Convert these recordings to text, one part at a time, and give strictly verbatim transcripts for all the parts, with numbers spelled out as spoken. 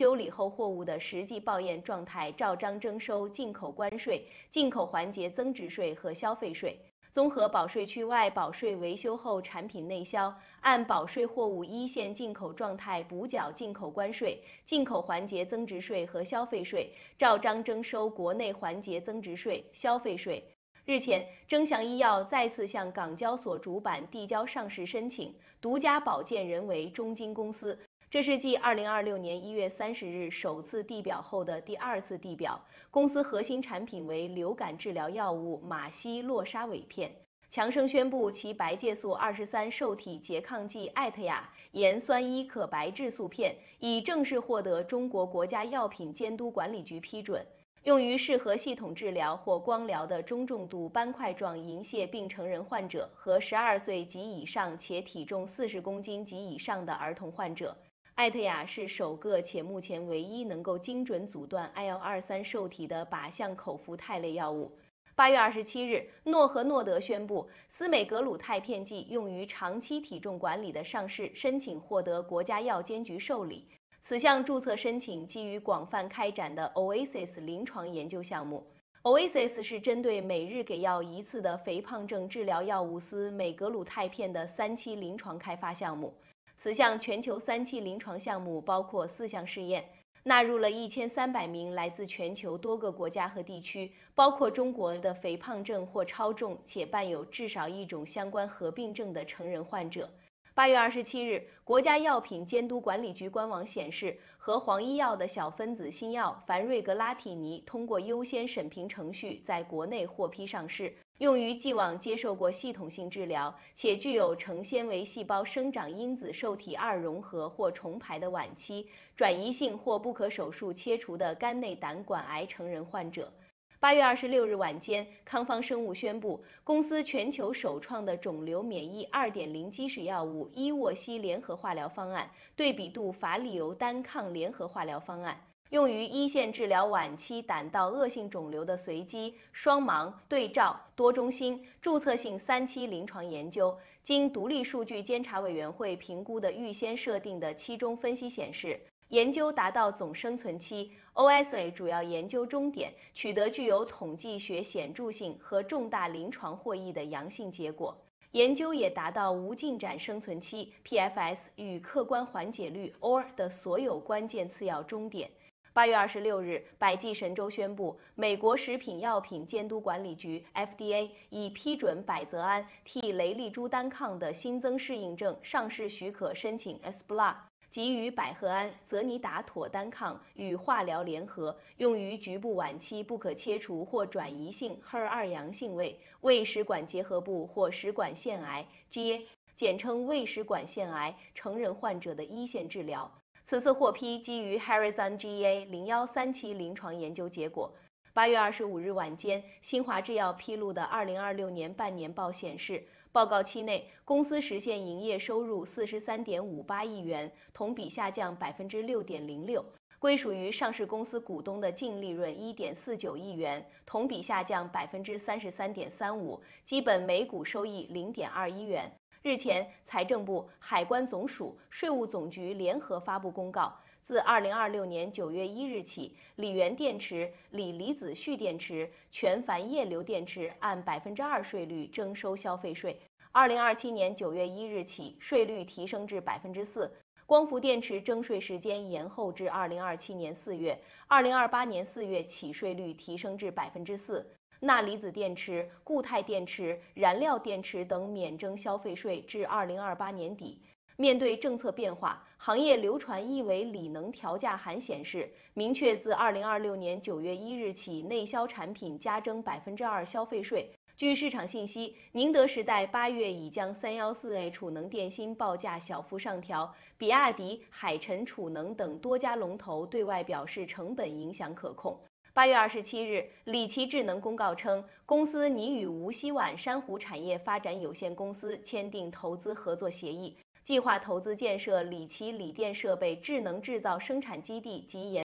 修理后货物的实际报验状态照章征收进口关税、进口环节增值税和消费税。综合保税区外保税维修后产品内销，按保税货物一线进口状态补缴进口关税、进口环节增值税和消费税，照章征收国内环节增值税、消费税。日前，臻祥医药再次向港交所主板递交上市申请，独家保荐人为中金公司。这是继二零二六年一月三十日首次递表后的第二次递表。公司核心产品为流感治疗药物马西洛沙韦片。强生宣布其白介素二十三受体拮抗剂艾特雅盐酸一可白质素片已正式获得中国国家药品监督管理局批准，用于适合系统治疗或光疗的中重度斑块状银屑病成人患者和十二岁及以上且体重四十公斤及以上的儿童患者。艾特雅是首个且目前唯一能够精准阻断 I L 二十三 受体的靶向口服肽类药物。八月二十七日，诺和诺德宣布，司美格鲁肽片剂用于长期体重管理的上市申请获得国家药监局受理。此项注册申请基于广泛开展的 Oasis 临床研究项目。Oasis 是针对每日给药一次的肥胖症治疗药物司美格鲁肽片的三期临床开发项目。此项全球三期临床项目包括四项试验，纳入了一千三百名来自全球多个国家和地区，包括中国的肥胖症或超重且伴有至少一种相关合并症的成人患者。八月二十七日，国家药品监督管理局官网显示，和黄医药的小分子新药凡瑞格拉替尼通过优先审评程序在国内获批上市，用于既往接受过系统性治疗且具有成纤维细胞生长因子受体二融合或重排的晚期、转移性或不可手术切除的肝内胆管癌成人患者。八月二十六日晚间，康方生物宣布，公司全球首创的肿瘤免疫 二点零 基石药物伊沃西联合化疗方案对比度法利尤单抗联合化疗方案，用于一线治疗晚期胆道恶性肿瘤的随机、双盲、对照、多中心、注册性三期临床研究，经独立数据监察委员会评估的预先设定的期中分析显示，研究达到总生存期 O S A 主要研究终点，取得具有统计学显著性和重大临床获益的阳性结果。研究也达到无进展生存期 P F S 与客观缓解率 O R 的所有关键次要终点。八月二十六日，百济神州宣布，美国食品药品监督管理局 F D A 已批准百泽安替雷利珠单抗的新增适应症上市许可申请 E S P L A， 即与百合胺、泽尼达妥单抗与化疗联合，用于局部晚期不可切除或转移性 H E R 二 阳性胃胃食管结核部或食管腺癌 G A， 简称胃食管腺癌成人患者的一线治疗。此次获批基于 Harrison G A 零一三期临床研究结果。八月二十五日晚间，新华制药披露的二零二六年半年报显示，报告期内公司实现营业收入四十三点五八亿元，同比下降百分之六点零六。归属于上市公司股东的净利润一点四九亿元，同比下降百分之三十三点三五，基本每股收益零点二一元。日前，财政部、海关总署、税务总局联合发布公告，自二零二六年九月一日起，锂源电池、锂离子蓄电池、全钒液流电池按百分之二税率征收消费税。二零二七年九月一日起，税率提升至百分之四。光伏电池征税时间延后至二零二七年四月，二零二八年四月起税率提升至百分之四。钠离子电池、固态电池、燃料电池等免征消费税至二零二八年底。面对政策变化，行业流传一维锂能调价函显示，明确自二零二六年九月一日起，内销产品加征百分之二消费税。据市场信息，宁德时代八月已将三一四 A 储能电芯报价小幅上调，比亚迪、海晨储能等多家龙头对外表示成本影响可控。八月二十七日，理奇智能公告称，公司拟与无锡皖珊瑚产业发展有限公司签订投资合作协议，计划投资建设理奇锂电设备智能制造生产基地及研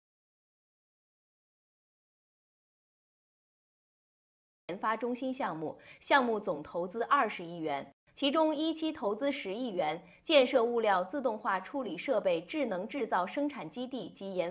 研发中心项目，项目总投资二十亿元，其中一期投资十亿元，建设物料自动化处理设备智能制造生产基地及研